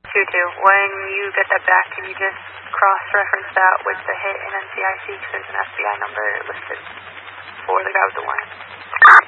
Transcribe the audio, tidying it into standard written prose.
2-2. When you get that back, can you just cross-reference that with the hit in NCIC, because there's an FBI number listed for the guy with the warrant.